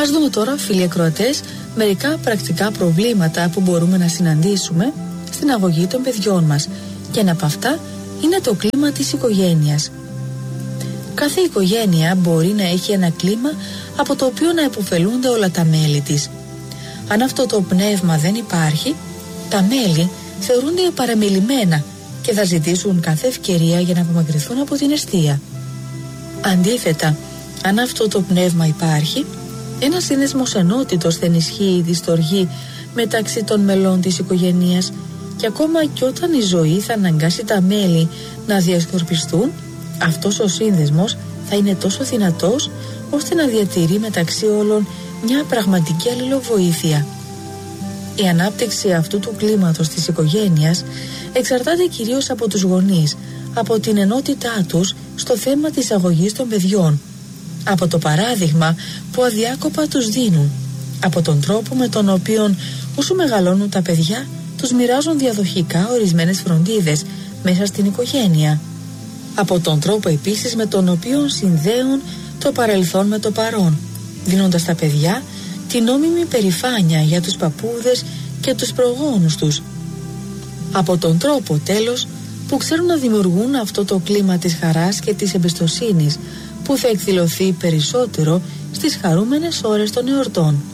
Ας δούμε τώρα, φίλοι ακροατές, μερικά πρακτικά προβλήματα που μπορούμε να συναντήσουμε στην αγωγή των παιδιών μας, και ένα από αυτά είναι το κλίμα της οικογένειας. Κάθε οικογένεια μπορεί να έχει ένα κλίμα από το οποίο να επωφελούνται όλα τα μέλη της. Αν αυτό το πνεύμα δεν υπάρχει, τα μέλη θεωρούνται παραμελημένα και θα ζητήσουν κάθε ευκαιρία για να απομακρυνθούν από την εστία. Αντίθετα, αν αυτό το πνεύμα υπάρχει, ένας σύνδεσμος ενότητος θα ενισχύει τη στοργή μεταξύ των μελών της οικογένειας, και ακόμα και όταν η ζωή θα αναγκάσει τα μέλη να διασκορπιστούν, αυτός ο σύνδεσμος θα είναι τόσο δυνατός ώστε να διατηρεί μεταξύ όλων μια πραγματική αλληλοβοήθεια. Η ανάπτυξη αυτού του κλίματος της οικογένειας εξαρτάται κυρίως από τους γονείς, από την ενότητά τους στο θέμα της αγωγής των παιδιών, από το παράδειγμα που αδιάκοπα τους δίνουν, από τον τρόπο με τον οποίο όσο μεγαλώνουν τα παιδιά τους μοιράζουν διαδοχικά ορισμένες φροντίδες μέσα στην οικογένεια, από τον τρόπο επίσης με τον οποίο συνδέουν το παρελθόν με το παρόν, δίνοντας στα παιδιά την νόμιμη περηφάνεια για τους παππούδες και τους προγόνους τους, από τον τρόπο τέλος που ξέρουν να δημιουργούν αυτό το κλίμα της χαράς και της εμπιστοσύνης που θα εκδηλωθεί περισσότερο στις χαρούμενες ώρες των εορτών.